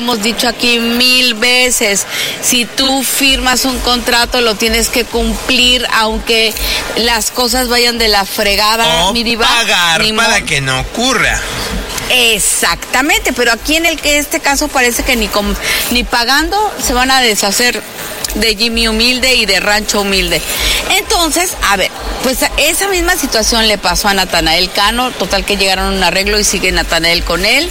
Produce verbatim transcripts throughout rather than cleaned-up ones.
Hemos dicho aquí mil veces, si tú firmas un contrato lo tienes que cumplir aunque las cosas vayan de la fregada. O mi diva, pagar ni para mo- que no ocurra. Exactamente, pero aquí en el que este caso parece que ni com- ni pagando se van a deshacer de Jimmy Humilde y de Rancho Humilde. Entonces, a ver, pues esa misma situación le pasó a Natanael Cano, total que llegaron a un arreglo y sigue Natanael con él.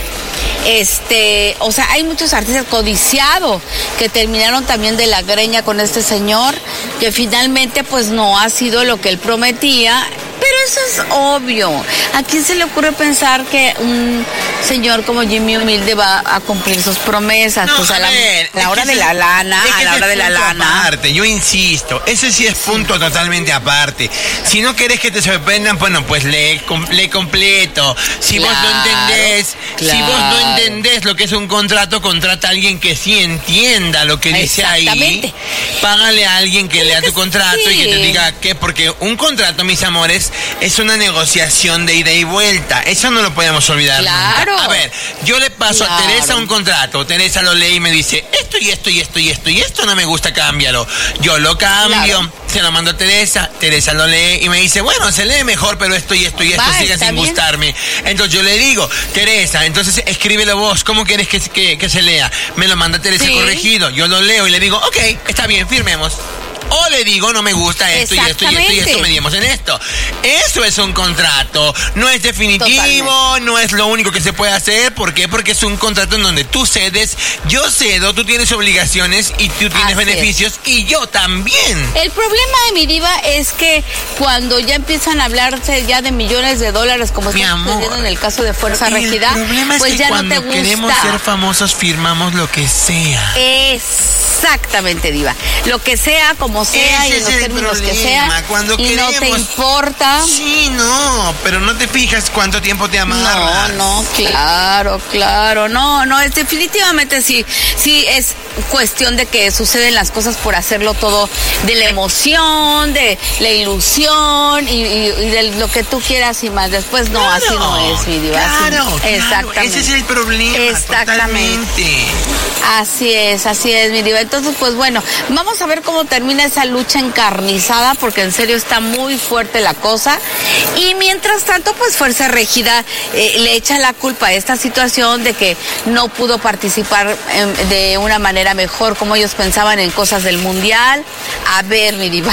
Este, o sea, hay muchos artistas codiciados que terminaron también de la greña con este señor, que finalmente pues no ha sido lo que él prometía. Pero eso es obvio. ¿A quién se le ocurre pensar que un señor como Jimmy Humilde va a cumplir sus promesas? No, pues a, a la, ver, a la es hora que de ese- la lana, es que a la ese hora de la punto lana. Aparte, yo insisto, ese sí es punto totalmente aparte. Si no querés que te sorprendan, bueno, pues lee, com- lee completo. Si vos no Claro, entendés, si vos no claro. entendés lo que es un contrato, contrata a alguien que sí entienda lo que dice ahí. Exactamente. Págale a alguien que lea tu contrato y que te sí. diga que, porque un contrato, mis amores, es una negociación de ida y vuelta. Eso no lo podemos olvidar Claro. nunca. A ver, yo le paso Claro. a Teresa un contrato, Teresa lo lee y me dice, esto y esto y esto y esto y esto no me gusta, cámbialo. Yo lo cambio, Claro. se lo mando a Teresa, Teresa lo lee y me dice, bueno, se lee mejor, pero esto y esto y esto Va, sigue está sin bien. gustarme. Entonces yo le digo, Teresa, entonces escríbelo vos, ¿cómo quieres que, que, que se lea? Me lo manda Teresa Sí. corregido, yo lo leo y le digo, ok, está bien, firmemos. O le digo, no me gusta esto y esto y esto y esto, Exactamente. medimos en esto. Eso es un contrato. No es definitivo, Totalmente. no es lo único que se puede hacer. ¿Por qué? Porque es un contrato en donde tú cedes, yo cedo, tú tienes obligaciones y tú tienes Así beneficios y yo también. El problema de mi diva es que cuando ya empiezan a hablarse ya de millones de dólares, como Mi está amor. sucediendo en el caso de Fuerza Y Regida, el problema es pues que ya no cuando te gusta. queremos ser famosos firmamos lo que sea. Exactamente, diva. Lo que sea, como sea, Ese y en es los el términos que problema, sea. cuando y no te queremos- importa. Sí, no, pero no te fijas cuánto tiempo te No, amarras. no, claro, claro, no, no, es definitivamente sí, sí es cuestión de que suceden las cosas por hacerlo todo de la emoción, de la ilusión y, y- y de lo que tú quieras y más. Después no, así no es, mi diva. así Claro, no. claro, Exactamente. ese es el problema, Exactamente. totalmente. Así es, así es, mi diva. Entonces, pues bueno, vamos a ver cómo termina esa lucha encarnizada, porque en serio está muy fuerte la cosa. Y mientras tanto, pues Fuerza Regida eh, le echa la culpa a esta situación de que no pudo participar em, de una manera mejor como ellos pensaban en cosas del Mundial. A ver, mi diva.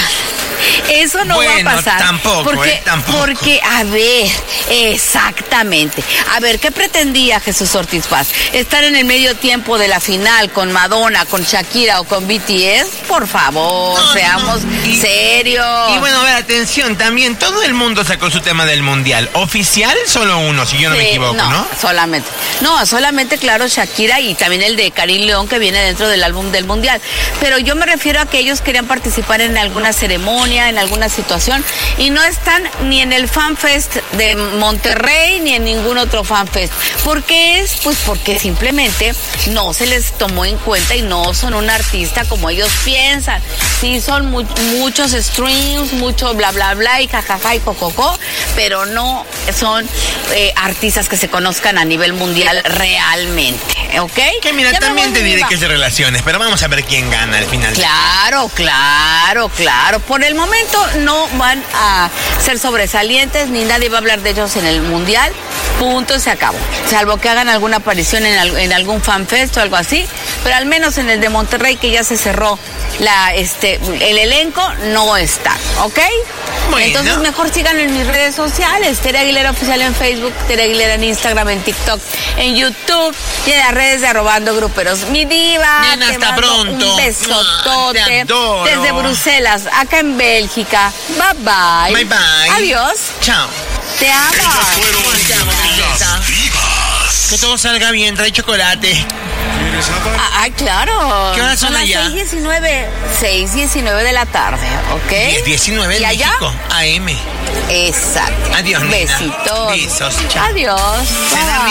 Eso no Bueno, va a pasar. tampoco, porque, eh, tampoco. Porque, a ver, exactamente. A ver, ¿qué pretendía Jesús Ortiz Paz? ¿Estar en el medio tiempo de la final con Madonna, con Shakira o con B T S? Por favor, No, seamos no. Y- serios. Y bueno, a ver, atención, también todo el mundo sacó su tema del mundial. Oficial, solo uno, si yo no me Sí, equivoco, ¿no? solamente. No, solamente, claro, Shakira y también el de Karim León, que viene dentro del álbum del Mundial. Pero yo me refiero a que ellos querían participar en alguna ceremonia, en alguna situación, y no están ni en el Fan Fest de Monterrey, ni en ningún otro Fan Fest. ¿Por qué es? Pues porque simplemente no se les tomó en cuenta y no son un artista como ellos piensan. Sí, son mu- muchos streams, mucho bla, bla, bla, y jajaja y cococó, pero no son eh, artistas que se conozcan a nivel mundial realmente, ¿ok? Que mira, Ya me también voy, te mi diré diva. que es de relaciones, pero vamos a ver quién gana al final. Claro, claro, claro. Por el momento no van a ser sobresalientes, ni nadie va a hablar de ellos en el Mundial. Punto, se acabó. Salvo que hagan alguna aparición en, al- en algún fanfest o algo así. Pero al menos en el de Monterrey, que ya se cerró la, este, el elenco, no están, ¿ok? Bueno. Entonces mejor sigan en mis redes sociales. Tere Aguilera Oficial en Facebook, Tere Aguilera en Instagram, en TikTok, en YouTube y en las redes de Arrobando Gruperos. Mi diva, Nena, te hasta mando pronto. un besotote Te adoro. desde Bruselas, acá en Bélgica. Bye bye. Bye, bye. Adiós. Chao. Te amo. Te amo, princesa. Que todo salga bien, trae chocolate. Ah, Ay, claro. ¿Qué horas son las allá? seis diecinueve. seis diecinueve de la tarde, ¿ok? diez diecinueve en ¿Y allá? México, A M. Exacto. Adiós, nena. Besitos. Besos, chao. Adiós. Se da Bye.